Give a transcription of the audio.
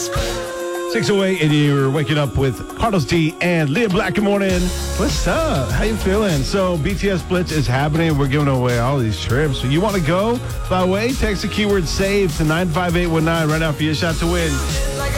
6:08, and you're waking up with Carlos D and Leah Black. Good morning. What's up? How you feeling? So BTS Blitz is happening. We're giving away all these trips. So you want to go? By the way, text the keyword SAVE to 95819 right now for your shot to win.